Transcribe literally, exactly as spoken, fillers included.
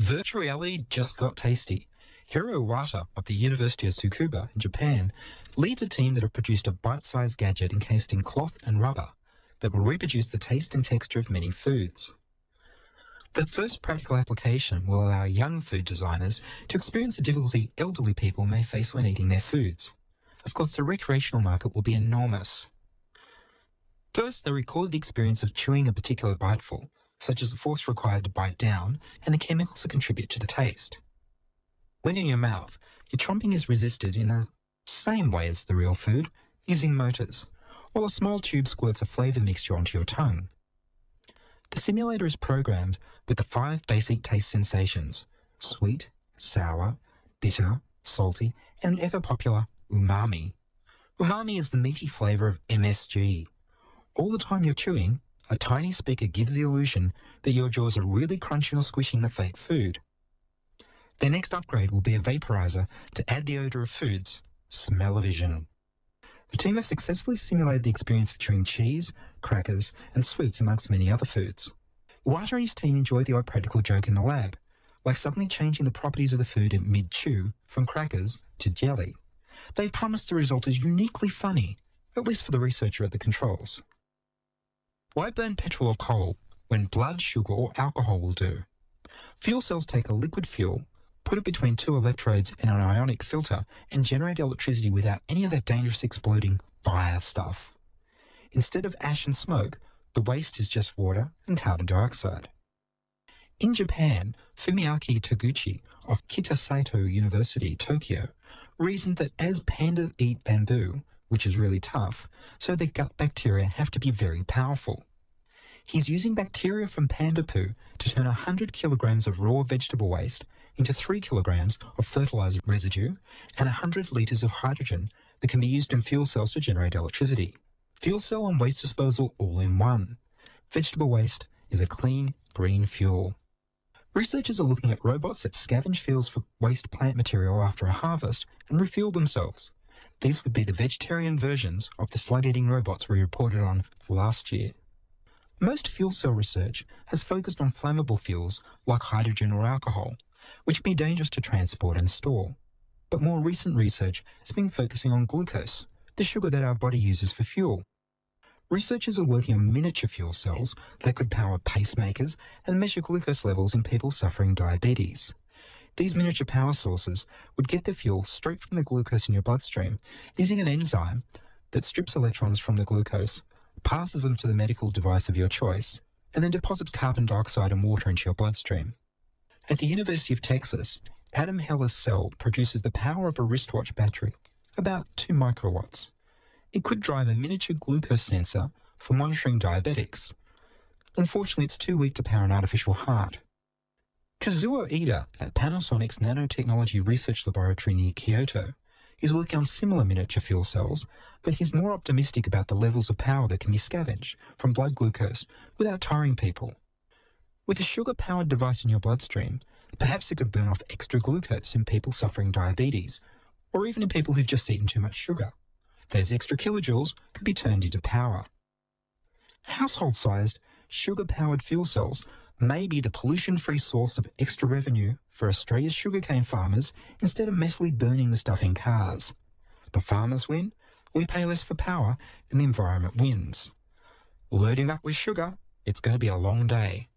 Virtual reality just got tasty. Hiro Wata of the University of Tsukuba in Japan leads a team that have produced a bite-sized gadget encased in cloth and rubber that will reproduce the taste and texture of many foods. The first practical application will allow young food designers to experience the difficulty elderly people may face when eating their foods. Of course, the recreational market will be enormous. First, they record the experience of chewing a particular biteful, such as the force required to bite down and the chemicals that contribute to the taste. When in your mouth, your chomping is resisted in the same way as the real food, using motors, while a small tube squirts a flavour mixture onto your tongue. The simulator is programmed with the five basic taste sensations: sweet, sour, bitter, salty, and ever popular umami. Umami is the meaty flavour of M S G. All the time you're chewing, a tiny speaker gives the illusion that your jaws are really crunching or squishing the fake food. Their next upgrade will be a vaporizer to add the odour of foods, smell-o-vision. The team has successfully simulated the experience of chewing cheese, crackers, and sweets amongst many other foods. Wata and his team enjoyed the odd practical joke in the lab, like suddenly changing the properties of the food in mid-chew from crackers to jelly. They promised the result is uniquely funny, at least for the researcher at the controls. Why burn petrol or coal when blood, sugar, or alcohol will do? Fuel cells take a liquid fuel, put it between two electrodes and an ionic filter, and generate electricity without any of that dangerous exploding fire stuff. Instead of ash and smoke, the waste is just water and carbon dioxide. In Japan, Fumiaki Taguchi of Kitasato University, Tokyo, reasoned that as pandas eat bamboo, which is really tough, so their gut bacteria have to be very powerful. He's using bacteria from panda poo to turn one hundred kilograms of raw vegetable waste into three kilograms of fertilizer residue and one hundred litres of hydrogen that can be used in fuel cells to generate electricity. Fuel cell and waste disposal all in one. Vegetable waste is a clean, green fuel. Researchers are looking at robots that scavenge fields for waste plant material after a harvest and refuel themselves. These would be the vegetarian versions of the slug-eating robots we reported on last year. Most fuel cell research has focused on flammable fuels like hydrogen or alcohol, which can be dangerous to transport and store. But more recent research has been focusing on glucose, the sugar that our body uses for fuel. Researchers are working on miniature fuel cells that could power pacemakers and measure glucose levels in people suffering diabetes. These miniature power sources would get the fuel straight from the glucose in your bloodstream using an enzyme that strips electrons from the glucose, passes them to the medical device of your choice, and then deposits carbon dioxide and water into your bloodstream. At the University of Texas, Adam Heller's cell produces the power of a wristwatch battery, about two microwatts. It could drive a miniature glucose sensor for monitoring diabetics. Unfortunately, it's too weak to power an artificial heart. Kazuo Ida at Panasonic's Nanotechnology Research Laboratory near Kyoto is working on similar miniature fuel cells, but he's more optimistic about the levels of power that can be scavenged from blood glucose without tiring people. With a sugar-powered device in your bloodstream, perhaps it could burn off extra glucose in people suffering diabetes, or even in people who've just eaten too much sugar. Those extra kilojoules could be turned into power. Household-sized, sugar-powered fuel cells may be the pollution-free source of extra revenue for Australia's sugarcane farmers instead of messily burning the stuff in cars. The farmers win, we pay less for power, and the environment wins. Loading up with sugar, it's going to be a long day.